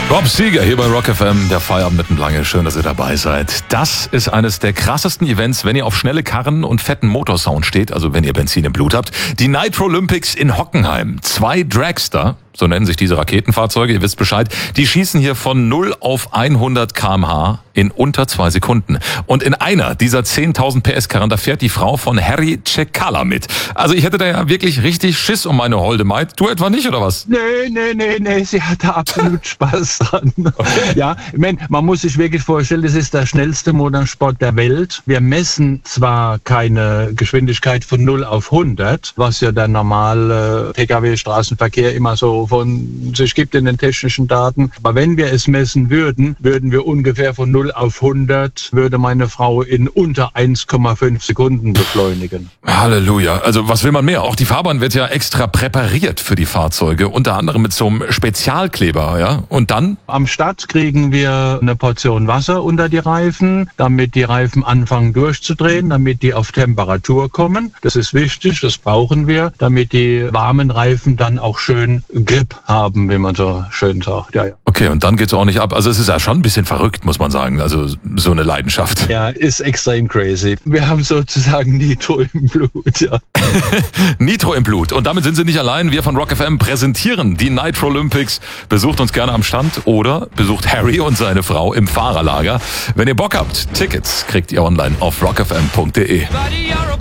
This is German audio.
Bob Seger hier bei Rock FM, der Feierabend Mittenlange. Schön, dass ihr dabei seid. Das ist eines der krassesten Events, wenn ihr auf schnelle Karren und fetten Motorsound steht, also wenn ihr Benzin im Blut habt. Die Nitro Olympics in Hockenheim. 2 Dragster, so nennen sich diese Raketenfahrzeuge, ihr wisst Bescheid, die schießen hier von 0 auf 100 km/h in unter 2 Sekunden. Und in einer dieser 10.000 PS-Karren, da fährt die Frau von Harry Cekala mit. Also ich hätte da ja wirklich richtig Schiss um meine holde Maid. Du etwa nicht, oder was? Nee, sie hat da absolut Spaß dran. Okay. Ja, ich meine, man muss sich wirklich vorstellen, das ist der schnellste Motorsport der Welt. Wir messen zwar keine Geschwindigkeit von 0 auf 100, was ja der normale Pkw-Straßenverkehr immer so von sich gibt in den technischen Daten. Aber wenn wir es messen würden wir ungefähr von 0 auf 100, würde meine Frau in unter 1,5 Sekunden beschleunigen. Halleluja. Also was will man mehr? Auch die Fahrbahn wird ja extra präpariert für die Fahrzeuge, unter anderem mit so einem Spezialkleber, ja? Und dann? Am Start kriegen wir eine Portion Wasser unter die Reifen, damit die Reifen anfangen durchzudrehen, damit die auf Temperatur kommen. Das ist wichtig, das brauchen wir, damit die warmen Reifen dann auch schön Grip haben, wie man so schön sagt. Ja. Okay, und dann geht's auch nicht ab. Also es ist ja schon ein bisschen verrückt, muss man sagen. Also so eine Leidenschaft. Ja, ist extrem crazy. Wir haben sozusagen Nitro im Blut, ja. Nitro im Blut. Und damit sind Sie nicht allein. Wir von Rock FM präsentieren die Nitro Olympics. Besucht uns gerne am Stand oder besucht Harry und seine Frau im Fahrerlager. Wenn ihr Bock habt, Tickets kriegt ihr online auf rockfm.de.